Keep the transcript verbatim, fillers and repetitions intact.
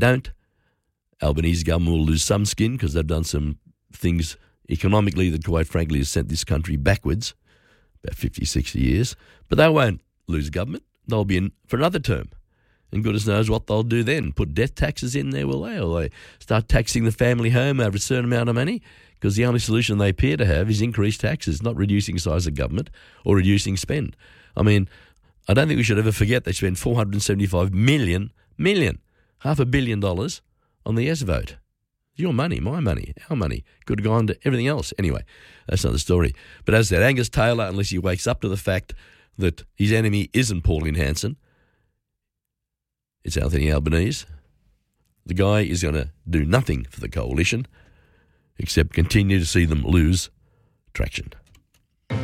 don't, Albanese government will lose some skin because they've done some things economically that, quite frankly, has sent this country backwards about fifty, sixty years. But they won't lose government. They'll be in for another term. And goodness knows what they'll do then. Put death taxes in there, will they? Or they start taxing the family home over a certain amount of money? Because the only solution they appear to have is increased taxes, not reducing the size of government or reducing spend. I mean, I don't think we should ever forget they spend four hundred seventy-five million, million, half a billion dollars on the yes vote. Your money, my money, our money. Could have gone to everything else. Anyway, that's another story. But as I said, Angus Taylor, unless he wakes up to the fact that his enemy isn't Pauline Hanson, it's Anthony Albanese. The guy is going to do nothing for the coalition except continue to see them lose traction.